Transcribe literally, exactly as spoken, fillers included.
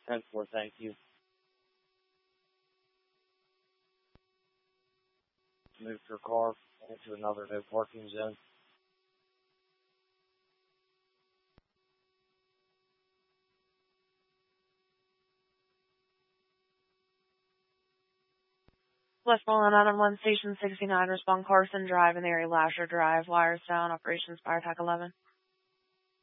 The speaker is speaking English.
ten four, thank you. Move your car into another no parking zone. Westmoreland Island one, Station sixty-nine, respond Carson Drive in the area, Lasher Drive, wires down, operations, fire attack eleven.